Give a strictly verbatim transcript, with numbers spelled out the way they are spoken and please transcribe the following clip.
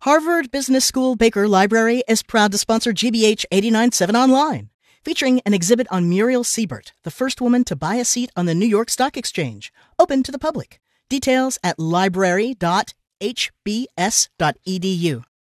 Harvard Business School Baker Library is proud to sponsor G B H eighty-nine point seven Online, featuring an exhibit on Muriel Siebert, the first woman to buy a seat on the New York Stock Exchange, open to the public. Details at library dot h b s dot e d u.